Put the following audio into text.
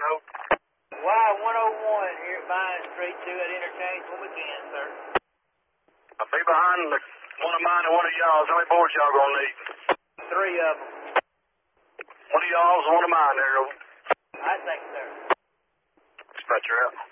note. Y101 here at Vine Street, do that interchange when we can, sir. I'll be behind one of mine and one of y'all's. How many boards y'all gonna need? 3 of them. One of y'all's and one of mine there. I think, sir. Dispatcher out.